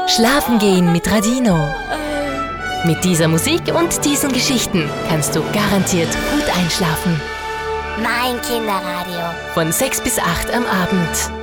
Schlafen gehen mit Radino. Mit dieser Musik und diesen Geschichten kannst du garantiert gut einschlafen. Mein Kinderradio. Von 6 bis 8 am Abend.